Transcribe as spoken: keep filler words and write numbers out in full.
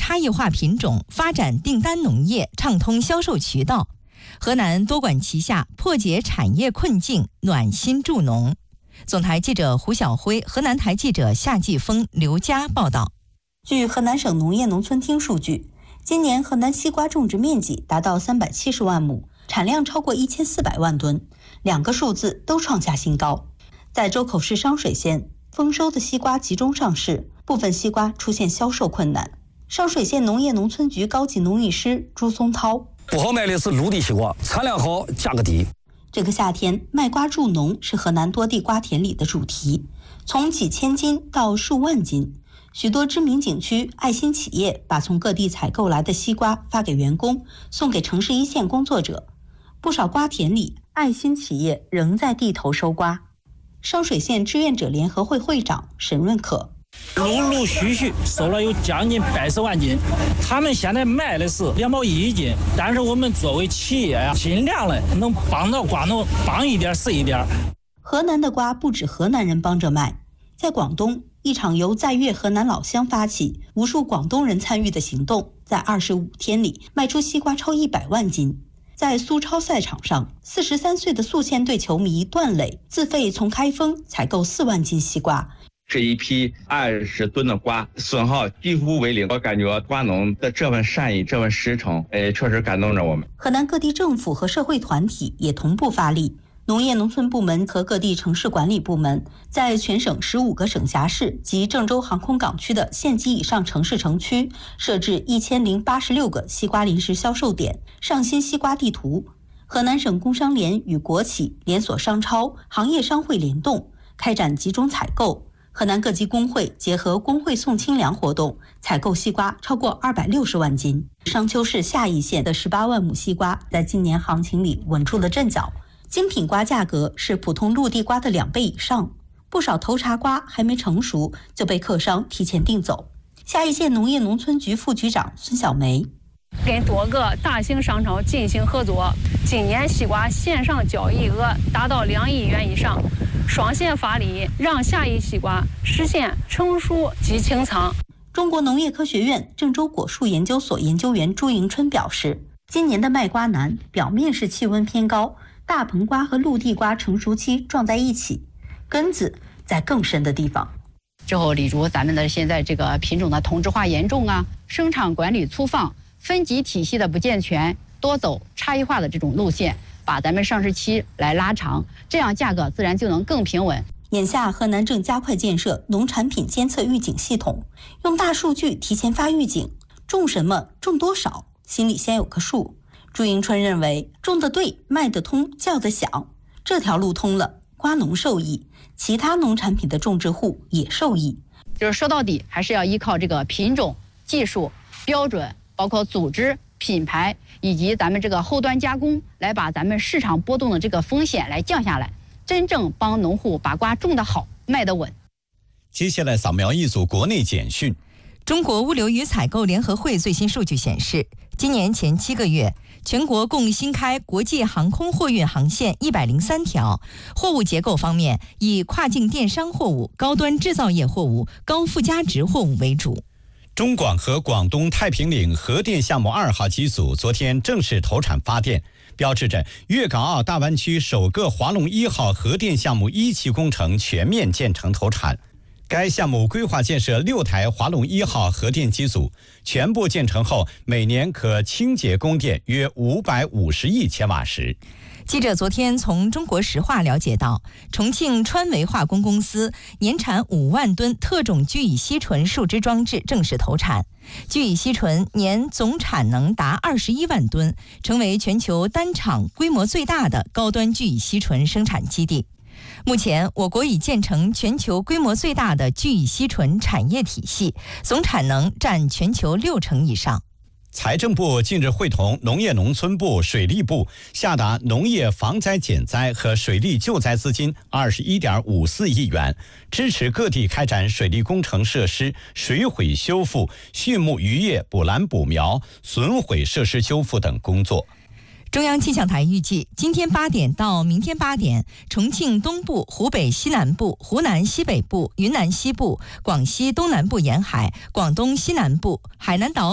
差异化品种，发展订单农业，畅通销售渠道。河南多管齐下，破解产业困境，暖心助农。总台记者胡晓辉，河南台记者夏继峰、刘佳报道。 据河南省农业农村厅数据，今年河南西瓜种植面积达到三百七十万亩，产量超过一千四百万吨，两个数字都创下新高。在周口市商水县，丰收的西瓜集中上市，部分西瓜出现销售困难。商水县农业农村局高级农艺师朱松涛： 不好卖的是陆地西瓜，产量好，价格低。 这个夏天，卖瓜助农是河南多地瓜田里的主题，从几千斤到数万斤。许多知名景区、爱心企业把从各地采购来的西瓜发给员工，送给城市一线工作者。不少瓜田里，爱心企业仍在地头收瓜。商水县志愿者联合会会长沈润可： 陆陆续续收了有将近百十万斤，他们现在卖的是两毛一一斤，但是我们作为企业呀，尽量的能帮到瓜农，帮一点是一点。 河南的瓜不止河南人帮着卖，在广东，一场由在粤河南老乡发起、无数广东人参与的行动，在二十五天里卖出西瓜超一百万斤。在苏超赛场上，四十三岁的宿县队球迷段磊自费从开封采购四万斤西瓜。 这一批二十吨的瓜损耗几乎为零，我感觉瓜农的这份善意、这份实诚，哎，确实感动着我们。 河南各地政府和社会团体也同步发力。农业农村部门和各地城市管理部门在全省十五个省辖市及郑州航空港区的县级以上城市城区设置一千零八十六个西瓜临时销售点，上新西瓜地图。河南省工商联与国企、连锁商超、行业商会联动，开展集中采购。河南各级工会结合工会送清粮活动，采购西瓜超过二百六十万斤。商丘市夏邑县的十八万亩西瓜在今年行情里稳住了阵脚。精品瓜价格是普通陆地瓜的两倍以上，不少头茬瓜还没成熟就被客商提前订走。夏邑县农业农村局副局长孙小梅： 跟多个大型商超进行合作，今年西瓜线上交易额达到两亿元以上，双线发力，让夏邑西瓜实现成熟即清仓。 中国农业科学院郑州果树研究所研究员朱迎春表示，今年的卖瓜难，表面是气温偏高，大棚瓜和陆地瓜成熟期撞在一起，根子在更深的地方。 之后，例如咱们的现在这个品种的同质化严重啊，生产管理粗放，分级体系的不健全，多走差异化的这种路线，把咱们上市期来拉长，这样价格自然就能更平稳。 眼下，河南正加快建设农产品监测预警系统，用大数据提前发预警，种什么、种多少，心里先有个数。朱迎春认为，种得对、卖得通、叫得响，这条路通了，瓜农受益，其他农产品的种植户也受益。 就是说到底，还是要依靠这个品种、技术、标准，包括组织、品牌以及咱们这个后端加工，来把咱们市场波动的这个风险来降下来，真正帮农户把瓜种得好、卖得稳。 接下来扫描一组国内简讯。 中国物流与采购联合会最新数据显示，今年前七个月，全国共新开国际航空货运航线一百零三条，货物结构方面以跨境电商货物、高端制造业货物、高附加值货物为主。 中广和广东太平岭核电项目二号机组昨天正式投产发电，标志着粤港澳大湾区首个华龙一号核电项目一期工程全面建成投产。该项目规划建设六台华龙一号核电机组，全部建成后，每年可清洁供电约五百五十亿千瓦时。 记者昨天从中国石化了解到，重庆川维化工公司年产五万吨特种聚乙烯醇树脂装置正式投产，聚乙烯醇年总产能达二十一万吨，成为全球单厂规模最大的高端聚乙烯醇生产基地。目前，我国已建成全球规模最大的聚乙烯醇产业体系，总产能占全球六成以上。 财政部近日会同农业农村部、水利部下达农业防灾减灾和水利救灾资金二十一点五四亿元，支持各地开展水利工程设施水毁修复、畜牧渔业补栏补苗、损毁设施修复等工作。 中央气象台预计，今天八点到明天八点，重庆东部、湖北西南部、湖南西北部、云南西部、广西东南部沿海、广东西南部、海南岛